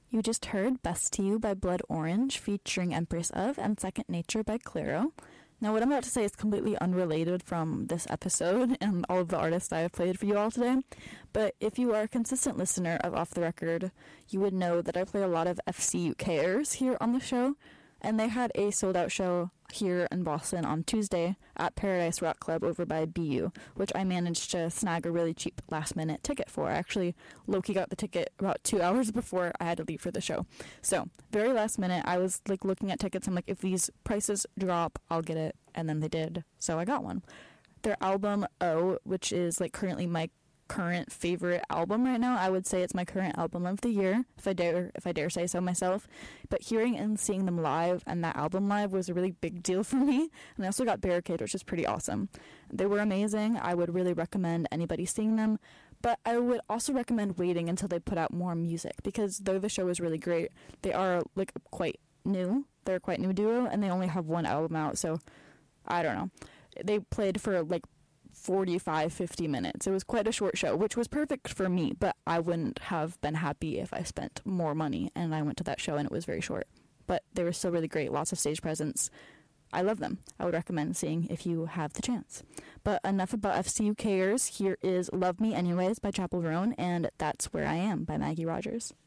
You just heard Best to You by Blood Orange featuring Empress of and Second Nature by Clairo. Now what I'm about to say is completely unrelated from this episode and all of the artists I have played for you all today, but if you are a consistent listener of Off the Record, you would know that I play a lot of FC UKers here on the show, and they had a sold-out show here in Boston on Tuesday at Paradise Rock Club over by BU, which I managed to snag a really cheap last-minute ticket for. I actually low-key got the ticket about 2 hours before I had to leave for the show. So, very last minute, I was like looking at tickets. I'm like, if these prices drop, I'll get it. And then they did, so I got one. Their album, O, which is like currently my current favorite album right now. I would say it's my current album of the year, if I dare say so myself. But hearing and seeing them live and that album live was a really big deal for me. And I also got Barricade, which is pretty awesome. They were amazing. I would really recommend anybody seeing them. But I would also recommend waiting until they put out more music, because though the show is really great, they are like quite new. They're a quite new duo, and they only have one album out, so I don't know. They played for like 45-50 minutes. It was quite a short show, which was perfect for me, but I wouldn't have been happy if I spent more money and I went to that show and it was very short. But they were still really great, lots of stage presence. I love them. I would recommend seeing if you have the chance. But enough about FCUKers. Here is Love Me Anyways by Chapel Roan, and That's Where I Am by Maggie Rogers.